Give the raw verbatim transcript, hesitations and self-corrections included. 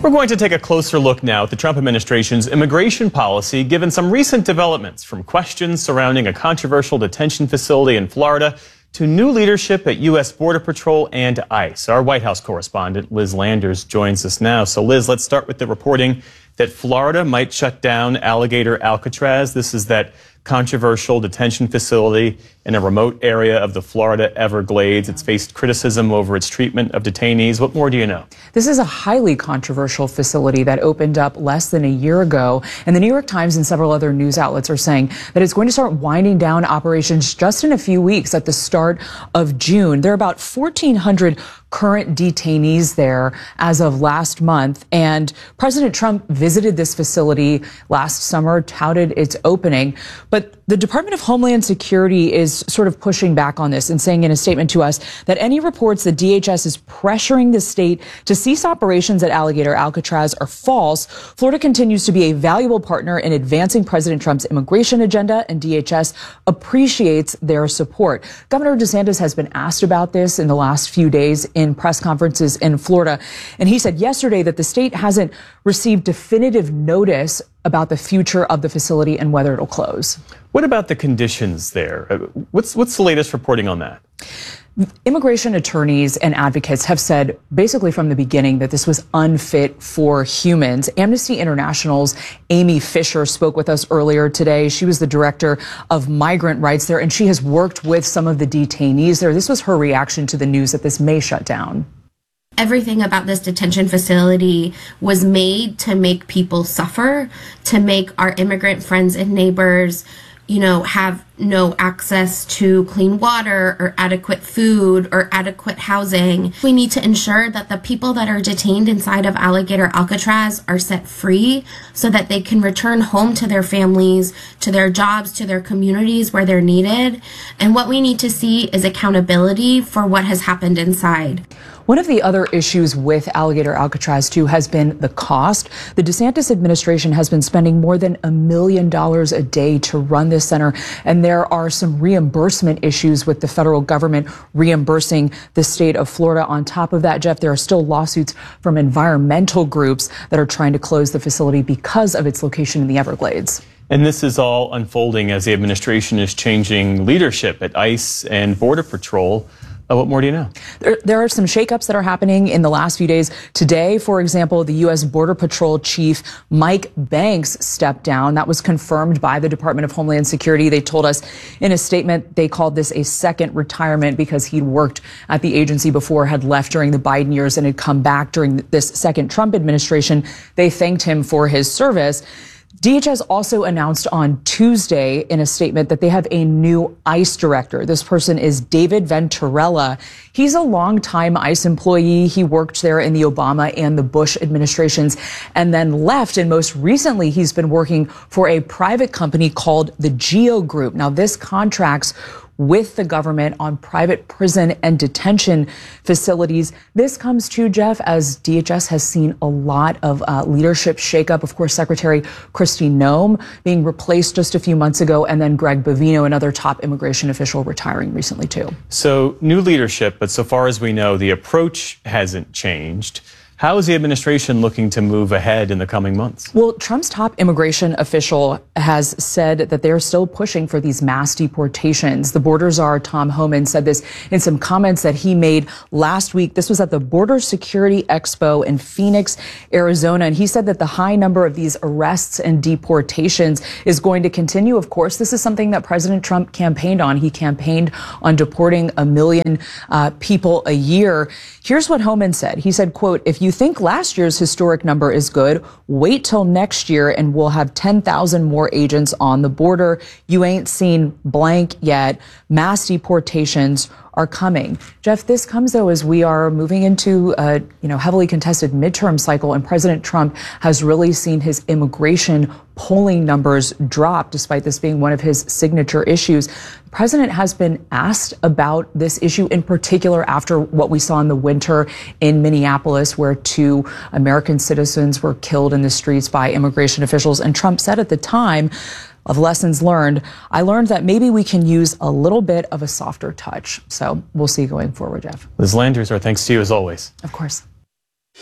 We're going to take a closer look now at the Trump administration's immigration policy, given some recent developments, from questions surrounding a controversial detention facility in Florida to new leadership at U S Border Patrol and ICE. Our White House correspondent, Liz Landers, joins us now. So, Liz, let's start with the reporting that Florida might shut down Alligator Alcatraz. This is that controversial detention facility in a remote area of the Florida Everglades. It's faced criticism over its treatment of detainees. What more do you know? This is a highly controversial facility that opened up less than a year ago. And the New York Times and several other news outlets are saying that it's going to start winding down operations just in a few weeks at the start of June. There are about fourteen hundred current detainees there as of last month. And President Trump visited this facility last summer, touted its opening. But the Department of Homeland Security is sort of pushing back on this and saying in a statement to us that any reports that D H S is pressuring the state to cease operations at Alligator Alcatraz are false. Florida continues to be a valuable partner in advancing President Trump's immigration agenda, and D H S appreciates their support. Governor DeSantis has been asked about this in the last few days in press conferences in Florida, and he said yesterday that the state hasn't received definitive notice about the future of the facility and whether it'll close. What about the conditions there? What's, what's the latest reporting on that? Immigration attorneys and advocates have said basically from the beginning that this was unfit for humans. Amnesty International's Amy Fisher spoke with us earlier today. She was the director of migrant rights there, and she has worked with some of the detainees there. This was her reaction to the news that this may shut down. Everything about this detention facility was made to make people suffer, to make our immigrant friends and neighbors, you know, have no access to clean water or adequate food or adequate housing. We need to ensure that the people that are detained inside of Alligator Alcatraz are set free so that they can return home to their families, to their jobs, to their communities where they're needed. And what we need to see is accountability for what has happened inside. One of the other issues with Alligator Alcatraz, too, has been the cost. The DeSantis administration has been spending more than a million dollars a day to run this center, and there are some reimbursement issues with the federal government reimbursing the state of Florida. On top of that, Jeff, there are still lawsuits from environmental groups that are trying to close the facility because of its location in the Everglades. And this is all unfolding as the administration is changing leadership at ICE and Border Patrol. Uh, what more do you know? There, there are some shakeups that are happening in the last few days. Today, for example, the U S Border Patrol Chief Mike Banks stepped down. That was confirmed by the Department of Homeland Security. They told us in a statement they called this a second retirement because he'd worked at the agency before, had left during the Biden years, and had come back during this second Trump administration. They thanked him for his service. D H S also announced on Tuesday in a statement that they have a new ICE director. This person is David Venturella. He's a longtime ICE employee. He worked there in the Obama and the Bush administrations and then left. And most recently, he's been working for a private company called the Geo Group. Now, this contracts with the government on private prison and detention facilities. This comes to, Jeff, as D H S has seen a lot of uh, leadership shakeup. Of course, Secretary Kristi Noem being replaced just a few months ago, and then Greg Bovino, another top immigration official, retiring recently, too. So new leadership, but so far as we know, the approach hasn't changed. How is the administration looking to move ahead in the coming months? Well, Trump's top immigration official has said that they're still pushing for these mass deportations. The border czar, Tom Homan, said this in some comments that he made last week. This was at the Border Security Expo in Phoenix, Arizona. And he said that the high number of these arrests and deportations is going to continue. Of course, this is something that President Trump campaigned on. He campaigned on deporting a million uh, people a year. Here's what Homan said. He said, quote, "If you You think last year's historic number is good, wait till next year and we'll have ten thousand more agents on the border. You ain't seen blank yet. Mass deportations are coming." Jeff, this comes, though, as we are moving into a you know, heavily contested midterm cycle, and President Trump has really seen his immigration polling numbers drop, despite this being one of his signature issues. The president has been asked about this issue in particular after what we saw in the winter in Minneapolis, where two American citizens were killed in the streets by immigration officials. And Trump said at the time of lessons learned, I learned that maybe we can use a little bit of a softer touch. So we'll see going forward, Jeff. Liz Landers, our thanks to you as always. Of course.